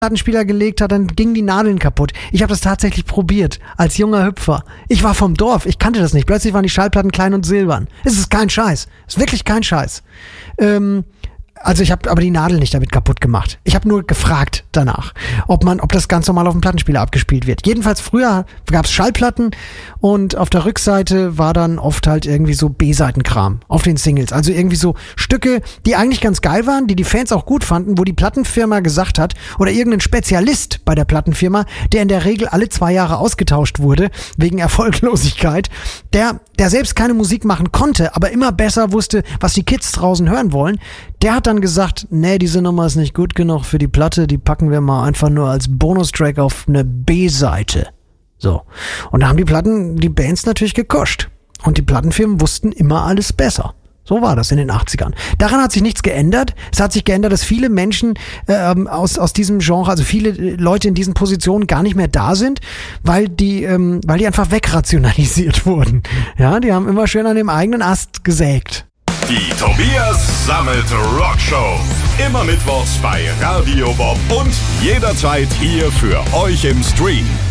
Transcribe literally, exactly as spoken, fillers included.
Plattenspieler gelegt hat, dann gingen die Nadeln kaputt. Ich habe das tatsächlich probiert, als junger Hüpfer. Ich war vom Dorf, ich kannte das nicht. Plötzlich waren die Schallplatten klein und silbern. Es ist kein Scheiß. Es ist wirklich kein Scheiß. Ähm, also ich habe aber die Nadel nicht damit kaputt gemacht. Ich habe nur gefragt danach, ob man, ob das ganz normal auf dem Plattenspieler abgespielt wird. Jedenfalls früher gab es Schallplatten und auf der Rückseite war dann oft halt irgendwie so B-Seitenkram auf den Singles. Also irgendwie so Stücke, die eigentlich ganz geil waren, die die Fans auch gut fanden, wo die Plattenfirma gesagt hat, oder irgendein Spezialist bei der Plattenfirma, der in der Regel alle zwei Jahre ausgetauscht wurde, wegen Erfolglosigkeit, der, der selbst keine Musik machen konnte, aber immer besser wusste, was die Kids draußen hören wollen, der hat dann gesagt, nee, diese Nummer ist nicht gut genug für die Platte, die packen wir mal einfach nur als Bonustrack auf eine B-Seite. So. Und da haben die Platten, die Bands natürlich gekuscht. Und die Plattenfirmen wussten immer alles besser. So war das in den achtzigern. Daran hat sich nichts geändert. Es hat sich geändert, dass viele Menschen ähm, aus aus diesem Genre, also viele Leute in diesen Positionen gar nicht mehr da sind, weil die ähm, weil die einfach wegrationalisiert wurden. Ja, die haben immer schön an dem eigenen Ast gesägt. Die Tobias Sammelt Rockshow. Immer mittwochs bei Radio Bob und jederzeit hier für euch im Stream.